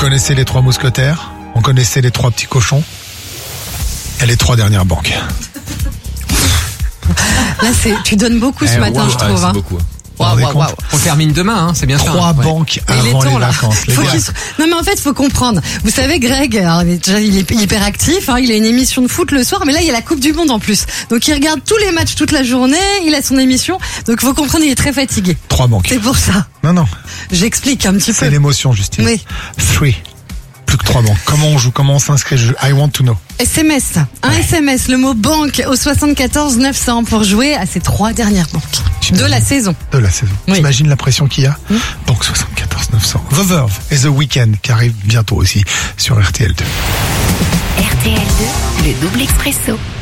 connaissez les 3 mousquetaires, on connaissait les 3 petits cochons et les 3 dernières banques. Là, tu donnes beaucoup ce matin, je trouve. C'est beaucoup. Waouh. On termine demain, c'est bien 3 banques avant les vacances. Non mais en fait, il faut comprendre. Vous savez, Greg, alors, déjà, il est hyper actif. Il a une émission de foot le soir, mais là, il y a la Coupe du Monde en plus. Donc, il regarde tous les matchs toute la journée. Il a son émission. Donc, faut comprendre, il est très fatigué. 3 banques. C'est pour ça. Non. J'explique un petit peu. C'est l'émotion, Justine. Oui. 3. Plus que 3 banques. Comment on joue? Comment on s'inscrit? I want to know. SMS. SMS, le mot banque au 74 900 pour jouer à ces 3 dernières banques de la saison. Oui. T'imagines la pression qu'il y a? Banque 74 900. The Verve et The Weeknd qui arrive bientôt aussi sur RTL2. RTL2, le double expresso.